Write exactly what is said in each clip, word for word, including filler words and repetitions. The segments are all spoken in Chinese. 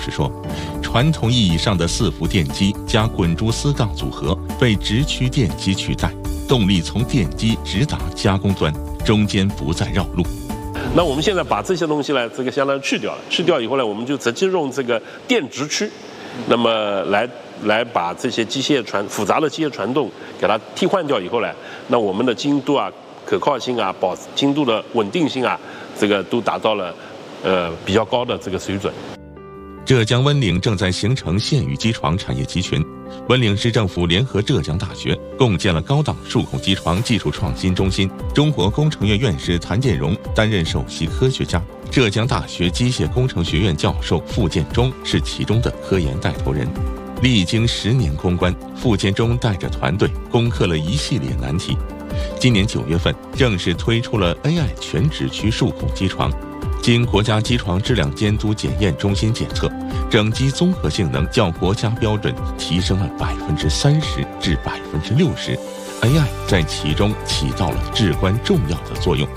就是说，传统意义上的四伏电机加滚珠丝杠组合被直驱电机取代，动力从电机直达加工端，中间不再绕路。 那我们现在把这些东西呢，这个相当于去掉了，去掉以后呢，我们就直接用这个电直驱，那么来来把这些机械传复杂的机械传动给它替换掉以后呢，那我们的精度啊、可靠性啊、保精度的稳定性啊，这个都达到了呃比较高的这个水准。 浙江温岭正在形成线域机床产业集群，温岭市政府联合浙江大学共建了高档数控机床技术创新中心。中国工程院院士谭建荣担任首席科学家，浙江大学机械工程学院教授傅建中是其中的科研带头人。历经十年攻关，傅建中带着团队攻克了一系列难题。今年九月份，正式推出了 A I 全直驱数控机床。经国家机床质量监督检验中心检测，整机综合性能较国家标准提升了百分之三十至百分之六十 ，A I 在其中起到了至关重要的作用。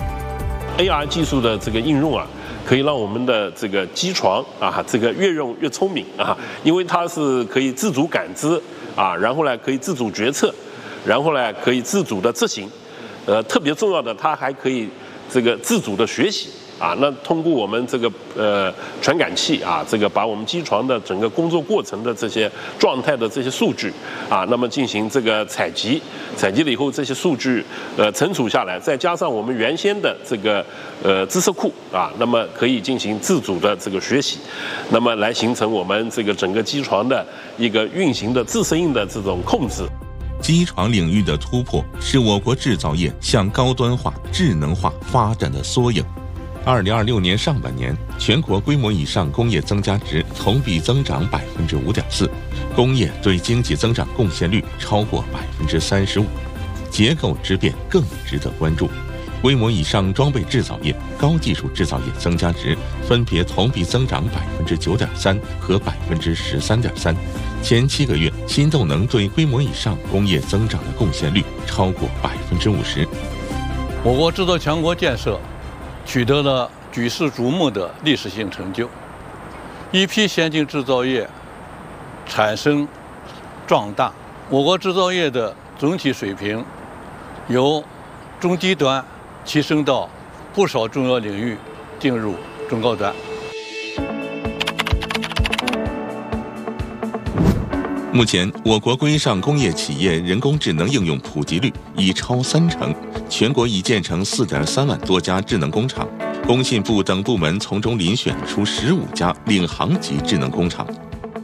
A R 技术的这个应用啊，可以让我们的这个机床啊，这个越用越聪明啊，因为它是可以自主感知啊，然后呢可以自主决策，然后呢可以自主的执行，呃，特别重要的，它还可以这个自主的学习。啊，那通过我们这个呃传感器啊，这个把我们机床的整个工作过程的这些状态的这些数据啊，那么进行这个采集，采集了以后这些数据呃存储下来，再加上我们原先的这个呃知识库啊，那么可以进行自主的这个学习，那么来形成我们这个整个机床的一个运行的自适应的这种控制。 机床领域的突破是我国制造业向高端化、智能化发展的缩影。二零二六年上半年，全国规模以上工业增加值同比增长百分之五点四，工业对经济增长贡献率超过百分之三十五。结构之变更值得关注，规模以上装备制造业、高技术制造业增加值分别同比增长百分之九点三和百分之十三点三。前七个月，新动能对规模以上工业增长的贡献率超过百分之五十。 我国制造强国建设取得了举世瞩目的历史性成就，一批先进制造业产生壮大，我国制造业的总体水平由中低端提升到不少重要领域进入中高端。 目前，我国规上工业企业人工智能应用普及率已超三成，全国已建成 四点三万多家智能工厂，工信部等部门从中遴选出十五家领航级智能工厂。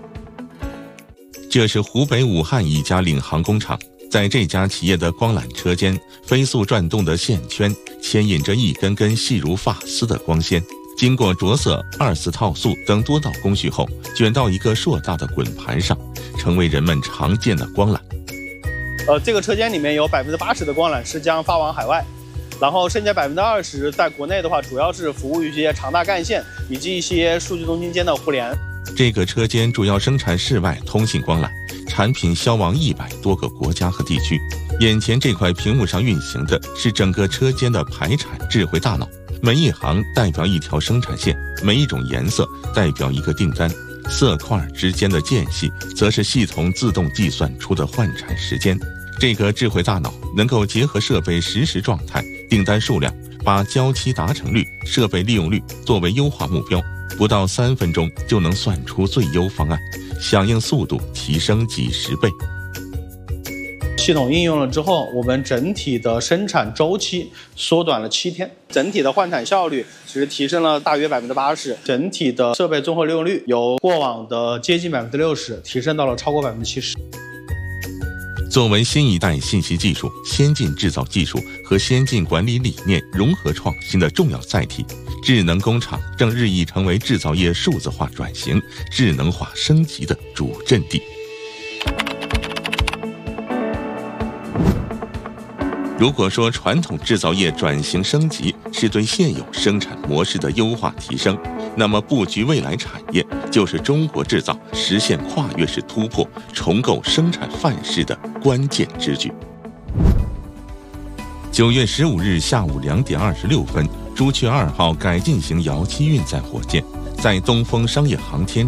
这是湖北武汉一家领航工厂，在这家企业的光缆车间，飞速转动的线圈牵引着一根根细如发丝的光纤，经过着色、二次套塑等多道工序后，卷到一个硕大的滚盘上，成为人们常见的光缆。 呃，这个车间里面有百分之八十的光缆是将发往海外，然后剩下百分之二十在国内的话，主要是服务于一些长大干线以及一些数据中心间的互联。 这个车间主要生产室外通信光缆，产品销往一百多个国家和地区。眼前这块屏幕上运行的是整个车间的排产智慧大脑，每一行代表一条生产线，每一种颜色代表一个订单，色块之间的间隙则是系统自动计算出的换产时间。这个智慧大脑能够结合设备实时状态、订单数量，把交期达成率、设备利用率作为优化目标，不到三分钟就能算出最优方案，响应速度提升几十倍。 系统应用了之后，我们整体的生产周期缩短了七天，整体的换产效率其实提升了大约百分之八十，整体的设备综合利用率由过往的接近百分之六十提升到了超过百分之七十。 作为新一代信息技术、先进制造技术和先进管理理念融合创新的重要载体，智能工厂正日益成为制造业数字化转型、智能化升级的主阵地。如果说传统制造业转型升级是对现有生产模式的优化提升，那么布局未来产业就是中国制造实现跨越式突破、重构生产范式的关键之举。九月十五日下午两点二十六分，朱雀二号改进型遥七运载火箭在东风商业航天